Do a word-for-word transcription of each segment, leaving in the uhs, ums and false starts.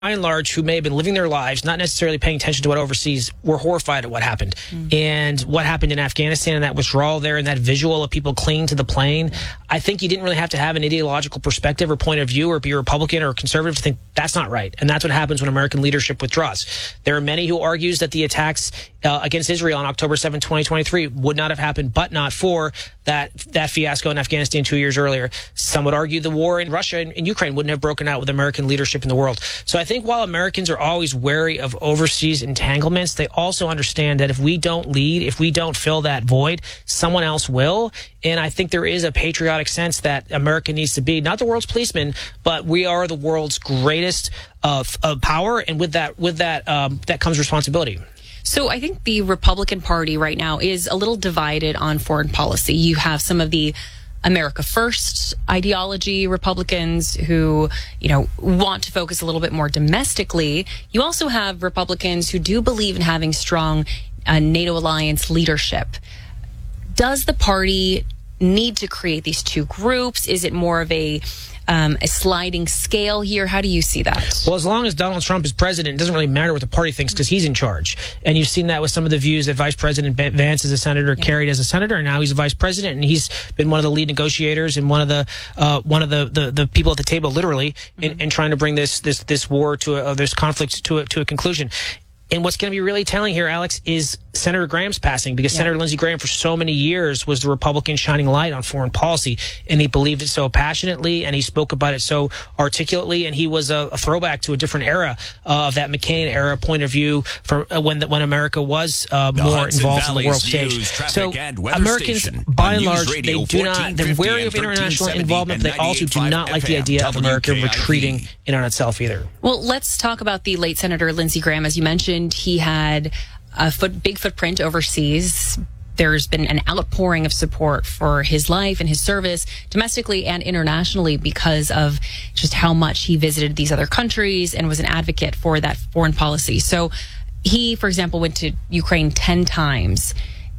by and large, who may have been living their lives, not necessarily paying attention to what overseas, were horrified at what happened. Mm. And what happened in Afghanistan and that withdrawal there and that visual of people clinging to the plane. I think you didn't really have to have an ideological perspective or point of view or be a Republican or conservative to think that's not right. And that's what happens when American leadership withdraws. There are many who argues that the attacks uh, against Israel on October seventh, twenty twenty-three would not have happened, but not for that that fiasco in Afghanistan two years earlier. Some would argue the war in Russia and in Ukraine wouldn't have broken out with American leadership in the world. So I think while Americans are always wary of overseas entanglements, they also understand that if we don't lead, if we don't fill that void, someone else will. And I think there is a patriotic sense that America needs to be not the world's policeman, but we are the world's greatest uh, of power, and with that, with that, um, that comes responsibility. So I think the Republican Party right now is a little divided on foreign policy. You have some of the America First ideology Republicans who, you know, want to focus a little bit more domestically. You also have Republicans who do believe in having strong uh, NATO alliance leadership. Does the party need to create these two groups? Is it more of a Um, a sliding scale here? How do you see that? Well, as long as Donald Trump is president, it doesn't really matter what the party thinks because he's in charge. And you've seen that with some of the views that Vice President Vance as a senator yeah. carried as a senator, and now he's a vice president, and he's been one of the lead negotiators and one of the uh, one of the, the, the people at the table, literally, mm-hmm. in, in trying to bring this this this war to a, uh, this conflict to a, to a conclusion. And what's going to be really telling here, Alex, is Senator Graham's passing, because yeah. Senator Lindsey Graham for so many years was the Republican shining light on foreign policy, and he believed it so passionately, and he spoke about it so articulately, and he was a, a throwback to a different era uh, of that McCain era point of view for uh, when the, when America was uh, more Hudson involved Valley's in the world stage. So Americans, by and large, they do not, they're wary of international involvement, but they also do not like the idea of America retreating in on itself either. Well, let's talk about the late Senator Lindsey Graham. As you mentioned, he had a foot, big footprint overseas. There's been an outpouring of support for his life and his service domestically and internationally because of just how much he visited these other countries and was an advocate for that foreign policy. So he, for example, went to Ukraine ten times.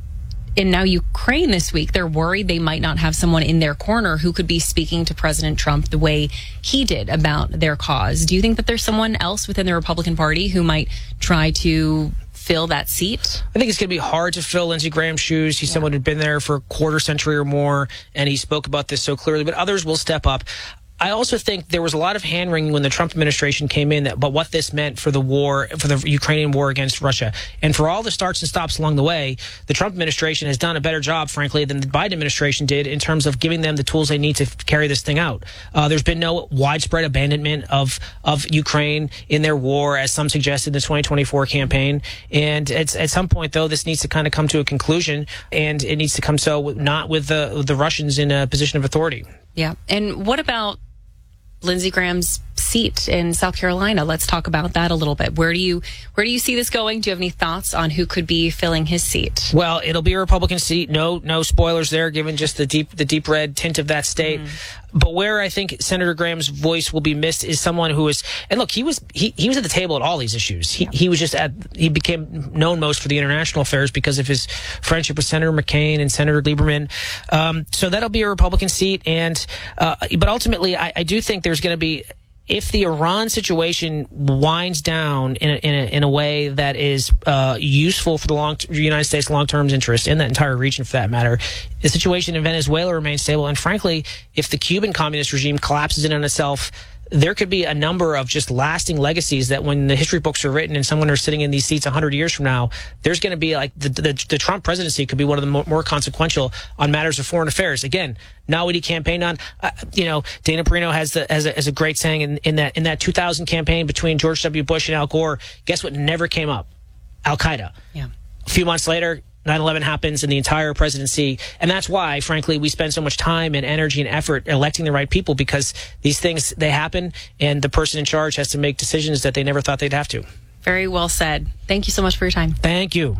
And now Ukraine this week, they're worried they might not have someone in their corner who could be speaking to President Trump the way he did about their cause. Do you think that there's someone else within the Republican Party who might try to fill that seat? I think it's going to be hard to fill Lindsey Graham's shoes. He's yeah. someone who'd been there for a quarter century or more, and he spoke about this so clearly, but others will step up. I also think there was a lot of hand-wringing when the Trump administration came in that, but what this meant for the war, for the Ukrainian war against Russia. And for all the starts and stops along the way, the Trump administration has done a better job, frankly, than the Biden administration did in terms of giving them the tools they need to carry this thing out. Uh, there's been no widespread abandonment of, of Ukraine in their war, as some suggested in the twenty twenty-four campaign. And it's, at some point, though, this needs to kind of come to a conclusion, and it needs to come so not with the, the Russians in a position of authority. Yeah. And what about Lindsey Graham's seat in South Carolina? Let's talk about that a little bit. Where do you where do you see this going? Do you have any thoughts on who could be filling his seat? Well, it'll be a Republican seat. No, no spoilers there, given just the deep the deep red tint of that state. Mm. But where I think Senator Graham's voice will be missed is someone who is, and look, he was he, he was at the table at all these issues. He yeah. he was just at he became known most for the international affairs because of his friendship with Senator McCain and Senator Lieberman. Um, so that'll be a Republican seat, and uh, but ultimately, I, I do think there's going to be, if the Iran situation winds down in a, in a, in a way that is uh, useful for the long United States long-term interest in that entire region, for that matter, the situation in Venezuela remains stable. And frankly, if the Cuban communist regime collapses in on itself, there could be a number of just lasting legacies that when the history books are written and someone is sitting in these seats one hundred years from now, there's going to be like the, the, the Trump presidency could be one of the more, more consequential on matters of foreign affairs. Again, not what he campaigned on. Uh, you know, Dana Perino has, the, has, a, has a great saying in, in that in that two thousand campaign between George W. Bush and Al Gore. Guess what never came up? Al-Qaeda. Yeah. A few months later, nine eleven happens in the entire presidency. And that's why, frankly, we spend so much time and energy and effort electing the right people, because these things, they happen, and the person in charge has to make decisions that they never thought they'd have to. Very well said. Thank you so much for your time. Thank you.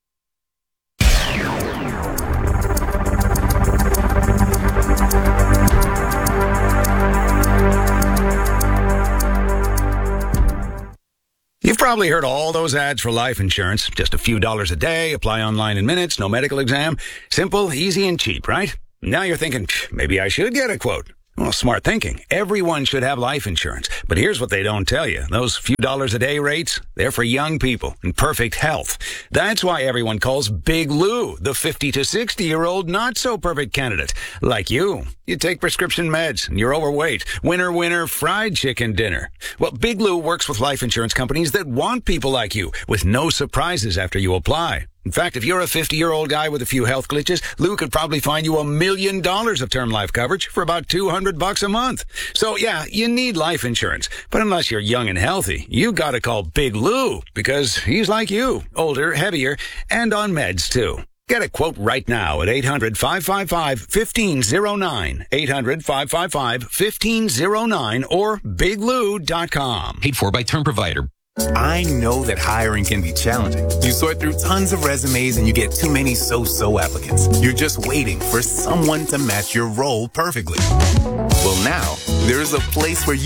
You've probably heard all those ads for life insurance. Just a few dollars a day, apply online in minutes, no medical exam. Simple, easy, and cheap, right? Now you're thinking, maybe I should get a quote. Well, smart thinking. Everyone should have life insurance. But here's what they don't tell you. Those few dollars a day rates, they're for young people in perfect health. That's why everyone calls Big Lou the fifty to sixty-year-old not-so-perfect candidate. Like you. You take prescription meds and you're overweight. Winner, winner, fried chicken dinner. Well, Big Lou works with life insurance companies that want people like you with no surprises after you apply. In fact, if you're a fifty-year-old guy with a few health glitches, Lou could probably find you a million dollars of term life coverage for about two hundred bucks a month. So yeah, you need life insurance. But unless you're young and healthy, you gotta call Big Lou because he's like you, older, heavier, and on meds too. Get a quote right now at eight hundred, five five five, one five zero nine, eight hundred, five five five, one five zero nine or big lou dot com. Paid for by Term Provider. I know that hiring can be challenging. You sort through tons of resumes and you get too many so-so applicants. You're just waiting for someone to match your role perfectly. Well, now, there's a place where you